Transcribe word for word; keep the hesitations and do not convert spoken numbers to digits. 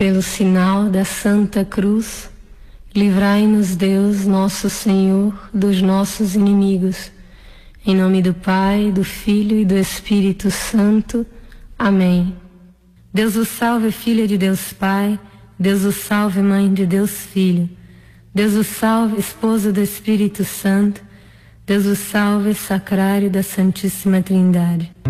Pelo sinal da Santa Cruz, livrai-nos Deus, nosso Senhor, dos nossos inimigos. Em nome do Pai, do Filho e do Espírito Santo. Amém. Deus o salve, filha de Deus Pai. Deus o salve, mãe de Deus Filho. Deus o salve, esposa do Espírito Santo. Deus o salve, sacrário da Santíssima Trindade.